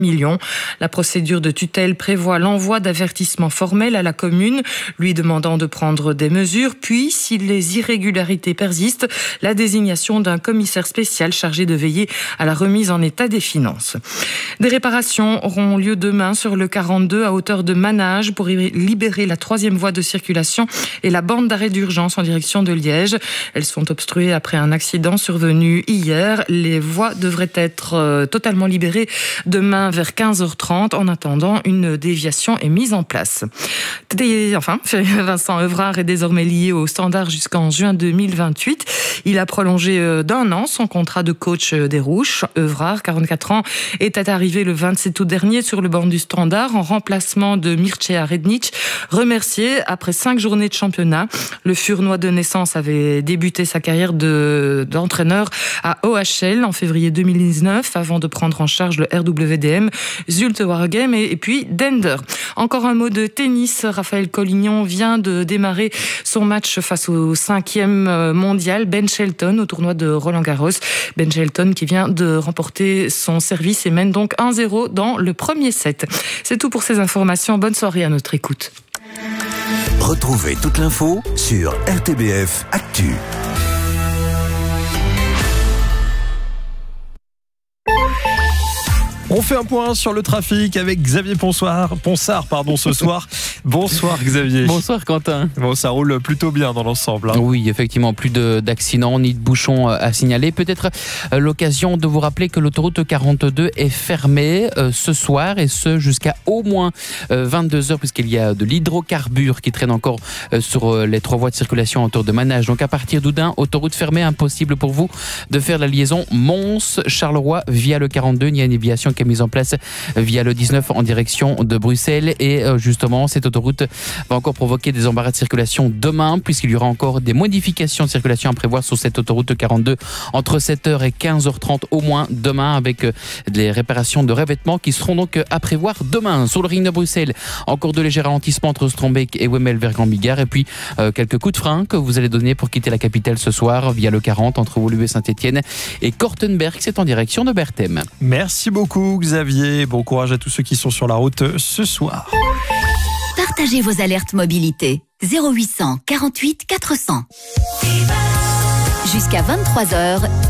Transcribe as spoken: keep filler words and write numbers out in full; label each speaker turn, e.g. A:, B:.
A: millions. La procédure de tutelle prévoit l'envoi d'avertissements formels à la commune, lui demandant de prendre des mesures, puis, si les irrégularités persistent, la désignation d'un commissaire spécial chargé de veiller à la remise en état des finances. Des réparations auront lieu demain sur le quarante-deux à hauteur de Manage pour libérer la troisième voie de circulation et la bande d'arrêt d'urgence en direction de Liège. Elles sont obstruées après un accident survenu hier. Les voies devraient être euh, totalement libérées demain vers quinze heures trente. En attendant, une déviation est mise en place. Et enfin, Vincent Evrard est désormais lié au Standard jusqu'en juin deux mille vingt-huit. Il a prolongé d'un an son contrat de coach des Rouges. Evrard, quarante-quatre ans, était arrivé le vingt-sept août dernier sur le banc du Standard en remplacement de Mircea Rednic, remercié après cinq journées de championnat. Le Furnois de naissance avait débuté sa carrière de, d'entraîneur à O H L en février deux mille dix-neuf avant de prendre en charge le R W D M, Zulte Waregem et, et puis Dender. Encore un mot de tennis. Raphaël Collignon vient de démarrer son match face au cinquième mondial Ben Shelton au tournoi de Roland-Garros. Ben Shelton qui vient de remporter son service et mène donc un zéro dans le premier set. C'est tout pour ces informations. Bonne soirée à notre écoute.
B: Retrouvez toute l'info sur R T B F Actu.
C: On fait un point sur le trafic avec Xavier Ponsard, Ponsard pardon, ce soir. Bonsoir Xavier.
D: Bonsoir Quentin.
C: Bon, ça roule plutôt bien dans l'ensemble. Hein.
D: Oui, effectivement, plus de, d'accidents ni de bouchons à signaler. Peut-être l'occasion de vous rappeler que l'autoroute quarante-deux est fermée euh, ce soir et ce jusqu'à au moins euh, vingt-deux heures puisqu'il y a de l'hydrocarbure qui traîne encore euh, sur euh, les trois voies de circulation autour de Manage. Donc à partir d'Oudin, autoroute fermée, impossible pour vous de faire la liaison Mons-Charleroi via le quarante-deux. Il y a une déviation qui est mise en place via le dix-neuf en direction de Bruxelles et euh, justement cette autoroute va encore provoquer des embarras de circulation demain puisqu'il y aura encore des modifications de circulation à prévoir sur cette autoroute quarante-deux entre sept heures et quinze heures trente au moins demain avec euh, des réparations de revêtements qui seront donc euh, à prévoir demain. Sur le ring de Bruxelles, encore de légers ralentissements entre Strombeek et Wemmel vers Gambigard et puis euh, quelques coups de frein que vous allez donner pour quitter la capitale ce soir via le quarante entre Woluwe Saint-Étienne et Kortenberg, c'est en direction de Berthem.
C: Merci beaucoup Xavier, bon courage à tous ceux qui sont sur la route ce soir.
E: Partagez vos alertes mobilité zéro huit cent quarante-huit quatre cents. Jusqu'à vingt-trois heures.